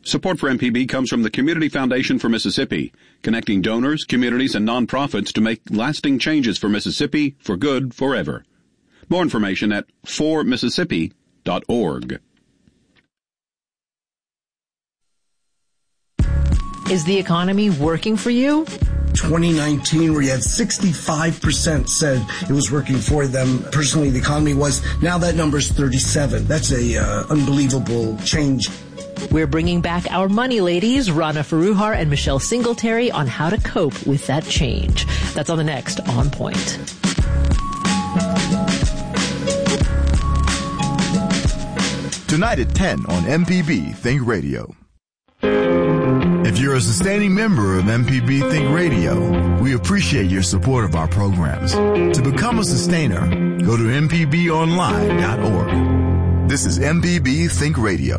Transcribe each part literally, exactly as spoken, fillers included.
Support for M P B comes from the Community Foundation for Mississippi, connecting donors, communities, and nonprofits to make lasting changes for Mississippi for good forever. More information at for mississippi dot org. Is the economy working for you? twenty nineteen, where you had sixty-five percent said it was working for them. Personally, the economy was. Now that number's thirty-seven. That's a uh, unbelievable change. We're bringing back our money ladies, Rana Faruhar and Michelle Singletary, on how to cope with that change. That's on the next On Point. Tonight at ten on M P B Think Radio. If you're a sustaining member of M P B Think Radio, we appreciate your support of our programs. To become a sustainer, go to m p b online dot org. This is M P B Think Radio.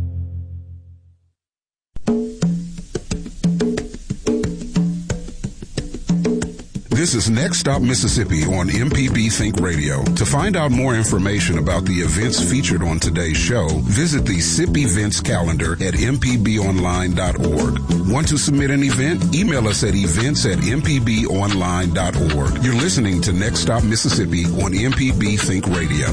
This is Next Stop Mississippi on M P B Think Radio. To find out more information about the events featured on today's show, visit the S I P events calendar at m p b online dot org. Want to submit an event? Email us at events at m p b online dot org. You're listening to Next Stop Mississippi on M P B Think Radio.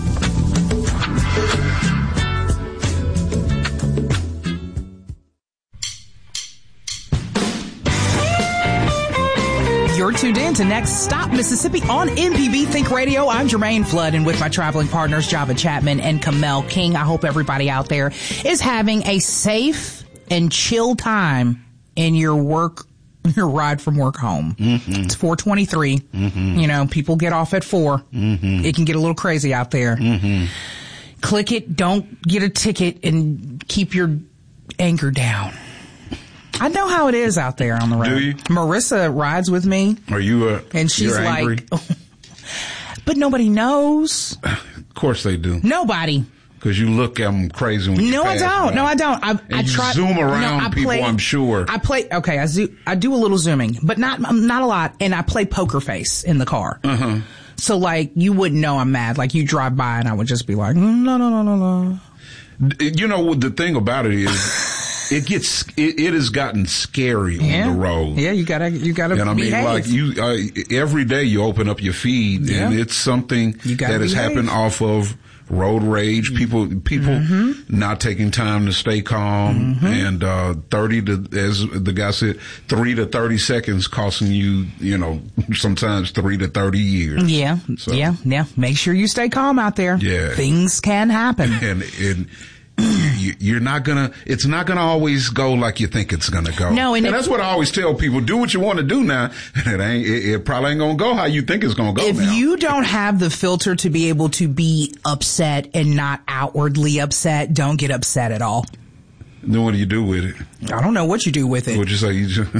You're tuned in to Next Stop Mississippi on M P B Think Radio. I'm Jermaine Flood, and with my traveling partners, Java Chapman and Kamel King, I hope everybody out there is having a safe and chill time in your work, your ride from work home. Mm-hmm. It's four twenty-three. Mm-hmm. You know, people get off at four. Mm-hmm. It can get a little crazy out there. Mm-hmm. Click it, don't get a ticket, and keep your anger down. I know how it is out there on the road. Do you? Marissa rides with me. Are you uh, and she's you're angry? Like, but nobody knows. Of course they do. Nobody. Because you look at them crazy when you No, I pass don't. by. No, I don't. I, And I you try zoom around no, I people, play, I'm sure. I play, okay, I, zo- I do a little zooming, but not, not a lot. And I play poker face in the car. Uh-huh. So like, you wouldn't know I'm mad. Like you drive by and I would just be like, no, no, no, no, no. You know, the thing about it is, it gets, it, it has gotten scary yeah. on the road. Yeah, you gotta, you gotta And I mean, behave. like you, uh, every day you open up your feed yeah. and it's something that has behave. happened off of road rage, people, people mm-hmm. not taking time to stay calm, mm-hmm. and, uh, thirty to, as the guy said, three to thirty seconds costing you, you know, sometimes three to thirty years. Yeah. So, yeah. Yeah. Make sure you stay calm out there. Yeah. Things can happen. And, and, you, you're not gonna, it's not gonna always go like you think it's gonna go. No, and, and if, that's what I always tell people, do what you want to do now, and it ain't, it, it probably ain't gonna go how you think it's gonna go if now. you don't have the filter to be able to be upset and not outwardly upset, don't get upset at all. Then what do you do with it? I don't know what you do with it. What'd you say? You just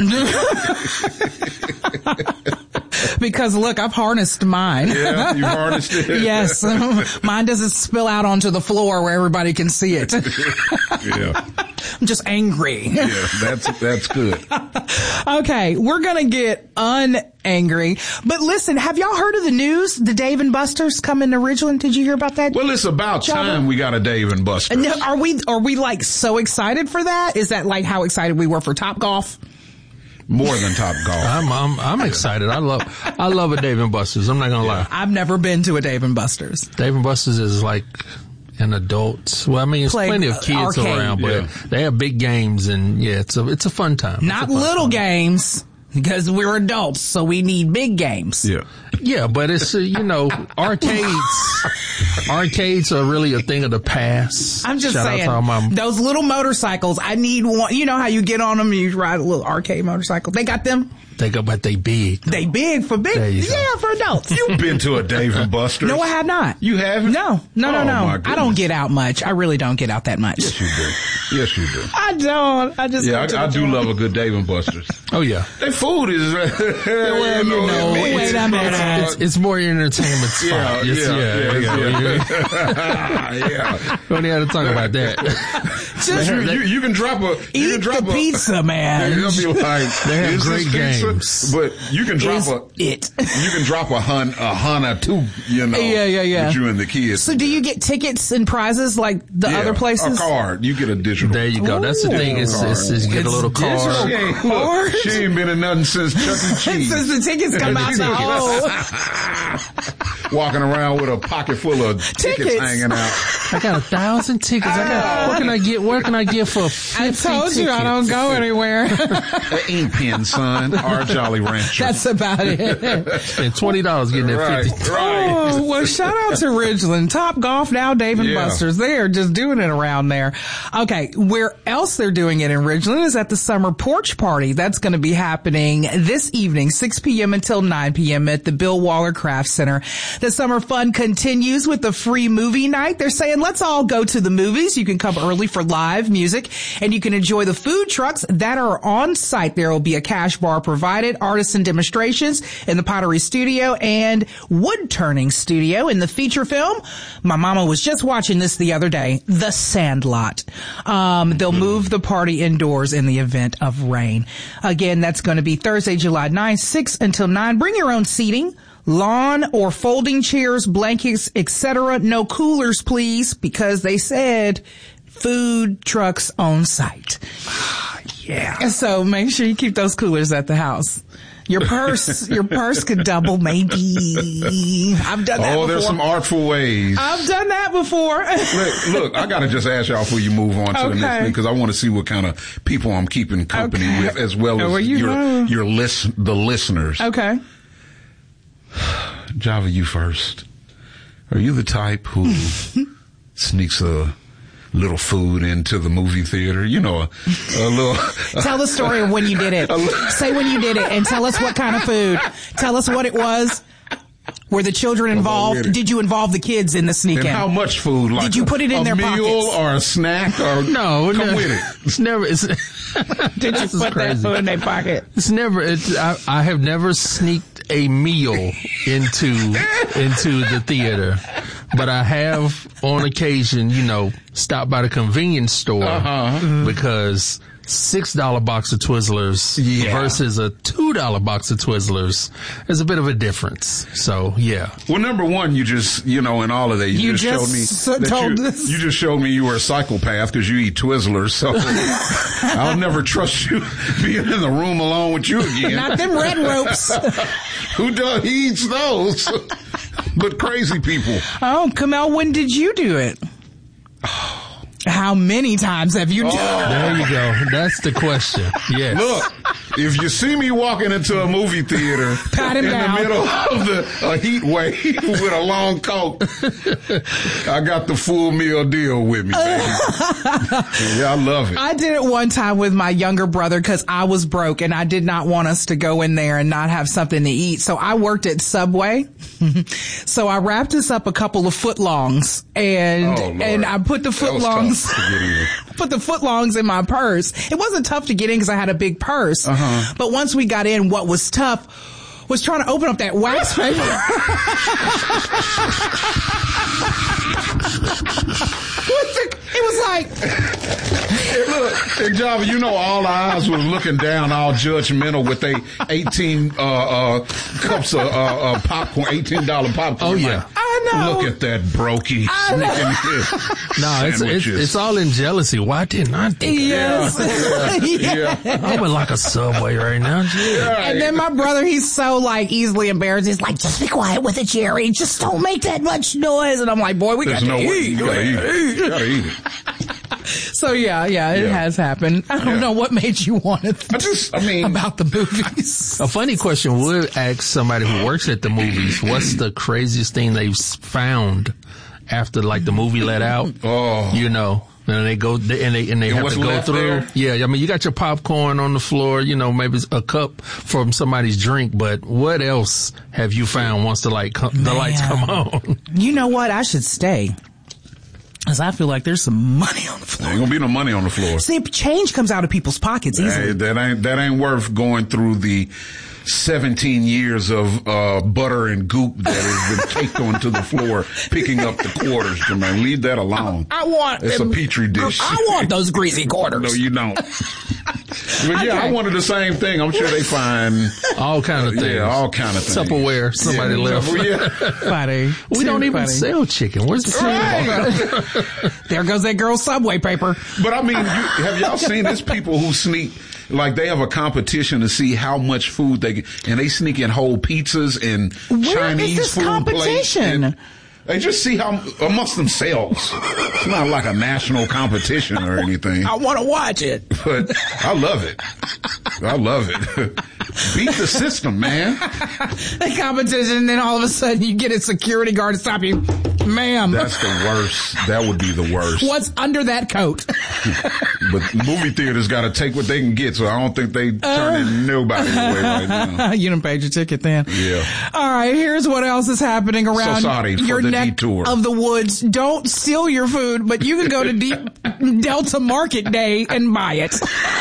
Because look, I've harnessed mine. Yeah, you harnessed it. Yes. Mine doesn't spill out onto the floor where everybody can see it. Yeah. I'm just angry. Yeah, that's, that's good. Okay, we're gonna get unangry. But listen, have y'all heard of the news? The Dave and Buster's coming to Ridgeland? Did you hear about that? Well, it's about Java? time we got a Dave and Buster's. No, are we, are we like so excited for that? Is that like how excited we were for Top Golf? More than Top Golf. I'm, I'm, I'm excited. I love, I love a Dave and Buster's. I'm not gonna lie. I've never been to a Dave and Buster's. Dave and Buster's is like an adult. Well, I mean, there's Play, plenty of kids arcade. around, but Yeah. they have big games, and yeah, it's a, it's a fun time. Not It's a fun little time. games, because we're adults, so we need big games. Yeah. Yeah, but it's, uh, you know, arcades, arcades are really a thing of the past. I'm just Shout saying, out to all my, those little motorcycles, I need one. You know how you get on them and you ride a little arcade motorcycle? They got them? they go, but they big. They big for big. There you go. Yeah, for adults. You've been to a Dave and Buster's? No, I have not. You haven't? No, no, no, Oh, no. my I don't goodness. get out much. I really don't get out that much. Yes, you do. Yes, you do. I don't. I just Yeah, go to I, I the do joint. love a good Dave and Buster's. Oh yeah. Their food is, Well, you know, it wait means- a minute. It's, it's more entertainment spot. Yeah, Yes, yeah, yeah, yeah, yeah, yeah. We don't have to talk about that. Just You, you, you can drop a, you eat can drop the a pizza, man. They'll be like, They have "Is this great pizza?" times. But you can drop Is a it. you can drop a hun a hun or two, you know. Yeah, yeah, yeah. With you and the kids. So do you get tickets and prizes like the yeah, other places? A card. You get a digital. There you go. That's the thing. It's, it's, it's you get a little card. She ain't, look, she ain't been in nothing since Chuck E. Cheese. Since the tickets come out the hole. Walking around with a pocket full of tickets, Tickets. hanging out. I got a thousand tickets. I got. What can I get? Where can I get for fifty I told you I don't go anywhere. An ink pen, son. Our Jolly Rancher. That's about it. And twenty dollars getting that right, fifty. right. Oh, well, shout out to Ridgeland. Top Golf now, Dave and Yeah. Buster's. They are just doing it around there. Okay, where else they're doing it in Ridgeland is at the Summer Porch Party. That's going to be happening this evening, six p.m. until nine p.m. at the Bill Waller Craft Center. The summer fun continues with the free movie night. They're saying, let's all go to the movies. You can come early for live music, and you can enjoy the food trucks that are on site. There will be a cash bar provided, artisan demonstrations in the pottery studio, and wood turning studio in the feature film. My mama was just watching this the other day, The Sandlot. Um, they'll move the party indoors in the event of rain. Again, that's going to be Thursday, July ninth, six until nine. Bring your own seating, lawn or folding chairs, blankets, et cetera. No coolers, please, because they said food trucks on site. Yeah. So make sure you keep those coolers at the house. Your purse, your purse could double, maybe. I've done that Oh, before. there's some artful ways. I've done that before. Look, look, I gotta just ask y'all before you move on to Okay. the next thing, because I want to see what kind of people I'm keeping company Okay. with, as well as Well, you your know. your list the listeners. Okay. Java, you first. Are you the type who sneaks a little food into the movie theater? You know, a, a little. Tell the story of when you did it. Say when you did it and tell us what kind of food. Tell us what it was. Were the children with involved? it. Did you involve the kids in the sneak And in? how much food? Like Did you put it in a their meal pockets? or a snack? Or No, come no, with it. It's never. It's, Did you this is put that crazy. food in their pocket? It's never. It's, I, I have never sneaked a meal into into the theater, but I have on occasion, you know, stopped by the convenience store Uh-huh. because six dollar box of Twizzlers Yeah. versus a two dollar box of Twizzlers, there's a bit of a difference. So yeah. Well, number one, you just, you know, in all of that, you, You just, just showed me so that told you, us. you just showed me you were a psychopath because you eat Twizzlers. So I'll never trust you being in the room alone with you again. Not them red ropes. Who does? He eats those. But crazy people. Oh, Kamel, when did you do it? How many times have you done it? There you go. That's the question. Yes. Look, if you see me walking into a movie theater Pat him in down. the middle of the a heat wave with a long coat, I got the full meal deal with me, baby. Yeah, I love it. I did it one time with my younger brother because I was broke and I did not want us to go in there and not have something to eat. So I worked at Subway. So I wrapped us up a couple of footlongs and Oh, Lord. and I put the That was footlongs tough to get in. put the footlongs in my purse. It wasn't tough to get in because I had a big purse. Uh-huh. But once we got in, what was tough was trying to open up that wax paper. It was like, Hey, look, hey, Java, you know all our eyes was looking down, all judgmental with they eighteen uh, uh, cups of uh, uh, popcorn, eighteen dollar popcorn. Oh, yeah. Like, I know. look at that brokey sneaking his No, it's, it's sandwiches. it's all in jealousy. Why didn't I think of yes. Yeah. that? I would like a Subway right now. Yeah. And then my brother, he's so like easily embarrassed. He's like, just be quiet with it, Jerry. Just don't make that much noise. And I'm like, boy, we got There's to no way. eat. You gotta eat it. You gotta eat it. So yeah, yeah, it Yeah. has happened. I don't Yeah. know what made you want to I just, I mean, about the movies. A funny question would ask somebody who works at the movies, what's the craziest thing they've found after like the movie let out? Oh. You know, and they go, and they, and they And have what's to go left through. there? Yeah. I mean, you got your popcorn on the floor, you know, maybe it's a cup from somebody's drink, but what else have you found once the light, com- the lights come on? You know what? I should stay. Because I feel like there's some money on the floor. there ain't gonna be no money on the floor. See, change comes out of people's pockets easily. Hey, that ain't that ain't worth going through the seventeen years of uh butter and goop that has been caked onto the floor, picking up the quarters, Jermaine. Leave that alone. I want It's them- a petri dish. I want those greasy quarters. No, you don't. But yeah, Okay. I wanted the same thing. I'm sure they find all kind of things. Yeah, all kind of things. Tupperware. Somebody yeah, left. Yeah. Funny. We Too don't even funny. sell chicken. Where's the Right. There goes that girl's Subway paper. But I mean, you, have y'all seen this? People who sneak, like they have a competition to see how much food they get, and they sneak in whole pizzas and Where Chinese is this food plates. competition? And they just see how amongst themselves. It's not like a national competition or anything. I want to watch it. But I love it. I love it. Beat the system, man. The competition, and then all of a sudden you get a security guard to stop you. Ma'am. That's the worst. That would be the worst. What's under that coat? But movie theaters got to take what they can get, so I don't think they turning nobody away right now. You done paid your ticket then. Yeah. All right, here's what else is happening around So sorry for your the neck detour. of the woods. Don't steal your food, but you can go to Deep Delta Market Day and buy it.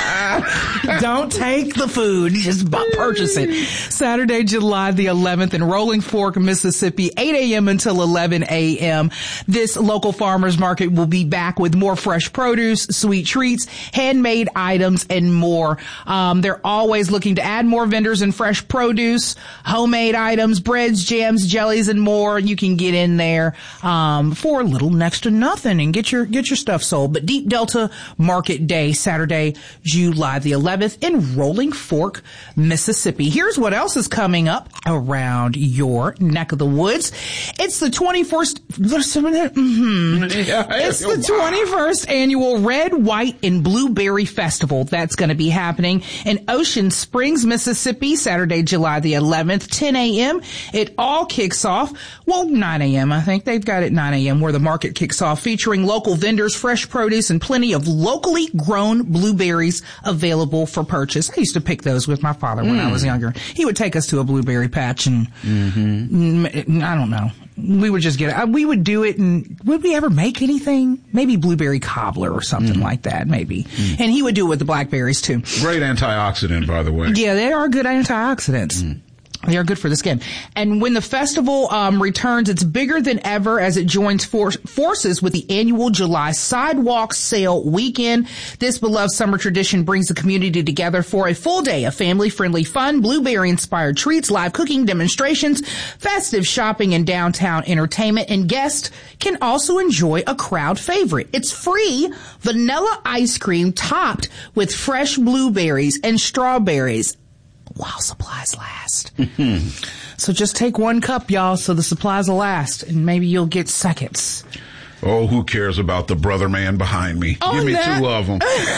Don't take the food, just bu- purchase it. Saturday, July the eleventh in Rolling Fork, Mississippi, eight a.m. until eleven a.m. This local farmers market will be back with more fresh produce, sweet treats, handmade items, and more. Um, they're always looking to add more vendors and fresh produce, homemade items, breads, jams, jellies, and more. You can get in there um, for a little next to nothing and get your get your stuff sold. But Deep Delta Market Day, Saturday, July the eleventh in Rolling Fork, Mississippi. Here's what else is coming up around your neck of the woods. It's the twenty-first. Mm-hmm. It's the twenty-first annual Red, White, and Blueberry Festival. That's going to be happening in Ocean Springs, Mississippi, Saturday, July the eleventh, ten a.m. It all kicks off, well, nine a.m. I think they've got it nine a.m. where the market kicks off, featuring local vendors, fresh produce, and plenty of locally grown blueberries available for purchase. I used to pick those with my father when mm. I was younger. He would take us to a blueberry patch and mm-hmm. I don't know. We would just get it. We would do it, and would we ever make anything? Maybe blueberry cobbler or something mm. like that, maybe. Mm. And he would do it with the blackberries, too. Great antioxidant, by the way. Yeah, they are good antioxidants. Mm. They are good for the skin. And when the festival um, returns, it's bigger than ever as it joins for- forces with the annual July Sidewalk Sale Weekend. This beloved summer tradition brings the community together for a full day of family-friendly fun, blueberry-inspired treats, live cooking demonstrations, festive shopping, and downtown entertainment. And guests can also enjoy a crowd favorite. It's free vanilla ice cream topped with fresh blueberries and strawberries, while supplies last. So just take one cup, y'all, so the supplies will last, and maybe you'll get seconds. Oh, who cares about the brother man behind me? Oh, Give me that- two of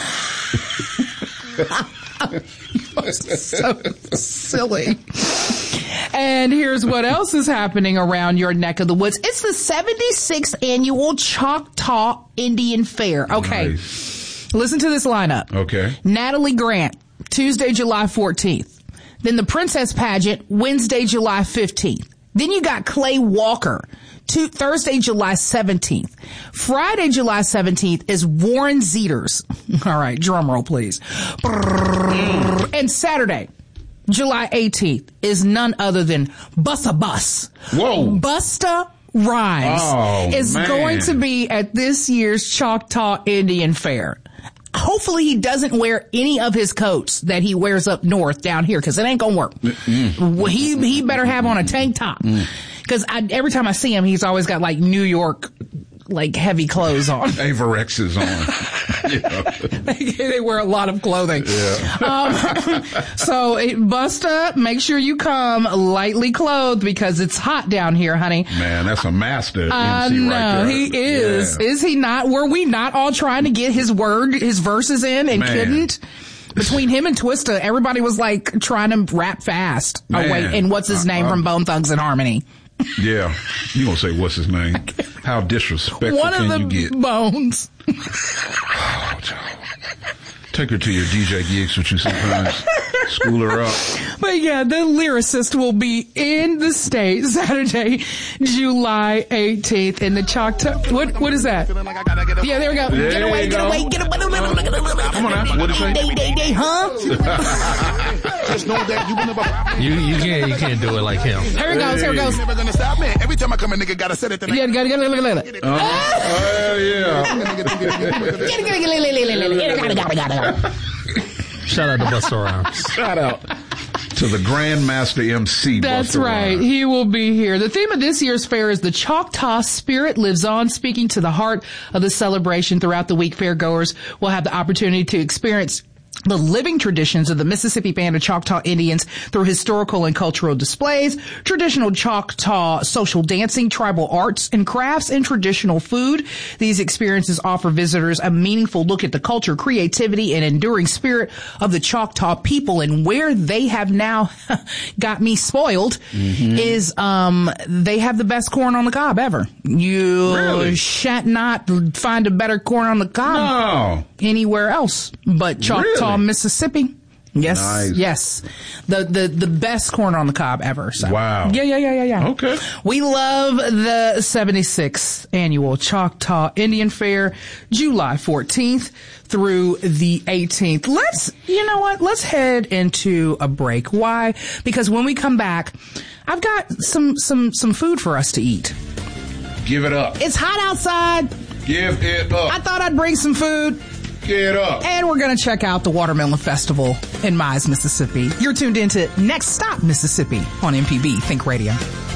them. So silly. And here's what else is happening around your neck of the woods. It's the seventy-sixth annual Choctaw Indian Fair. Okay. Nice. Listen to this lineup. Okay. Natalie Grant, Tuesday, July fourteenth. Then the Princess Pageant, Wednesday, July fifteenth. Then you got Clay Walker, to Thursday, July seventeenth. Friday, July seventeenth is Warren Zeters. All right, drum roll, please. And Saturday, July eighteenth is none other than Busta Bus. Whoa. Busta Rhymes Oh, is man. going to be at this year's Choctaw Indian Fair. Hopefully he doesn't wear any of his coats that he wears up north down here, because it ain't gonna work. Mm. He he better have on a tank top, because mm. every time I see him, he's always got like New York, like heavy clothes on. Averex is on. Yeah. they, they wear a lot of clothing. Yeah. Um, so it, Busta, make sure you come lightly clothed, because it's hot down here, honey. Man, that's a master I M C know, right there. he is. Yeah. Is he not? Were we not all trying to get his word, his verses in, and Man. couldn't? Between him and Twista, everybody was like trying to rap fast. Man. Oh wait, and what's his name uh, from Bone Thugs and Harmony? Yeah. You gonna say what's his name? How disrespectful One of can the you get? Bones. Oh, take her to your D J gigs with you sometimes. School her up. But yeah, the lyricist will be in the state Saturday, July eighteenth in the Choctaw. What, what is that? Yeah, there we go. There Get away, you get go. away, get away. Come on now. What did you say? Day, day, day, huh? Just know that you will never. You you can't you can't do it like him. Here it goes, here it goes. Never gonna stop me. Every time I come, a nigga gotta set it. The Yeah, gotta, gotta, gotta, gotta. Oh, yeah. Shout out to Busta Rhymes. Shout out to the Grandmaster M C. That's Busta right. Rhymes. He will be here. The theme of this year's fair is the Choctaw Spirit Lives On, speaking to the heart of the celebration. Throughout the week, fairgoers will have the opportunity to experience the living traditions of the Mississippi Band of Choctaw Indians through historical and cultural displays, traditional Choctaw social dancing, tribal arts and crafts, and traditional food. These experiences offer visitors a meaningful look at the culture, creativity, and enduring spirit of the Choctaw people. And where they have now got me spoiled mm-hmm. is um they have the best corn on the cob ever. You really? shan't not find a better corn on the cob No. anywhere else but Choctaw, Really? Mississippi. Yes, Nice. yes. The, the, the best corn on the cob ever. So. Wow. Yeah, yeah, yeah, yeah, yeah. Okay. We love the seventy-sixth annual Choctaw Indian Fair, July fourteenth through the eighteenth. Let's, you know what? Let's head into a break. Why? Because when we come back, I've got some, some, some food for us to eat. Give it up. It's hot outside. Give it up. I thought I'd bring some food. Get up. And we're going to check out the Watermelon Festival in Mize, Mississippi. You're tuned into Next Stop Mississippi on M P B Think Radio.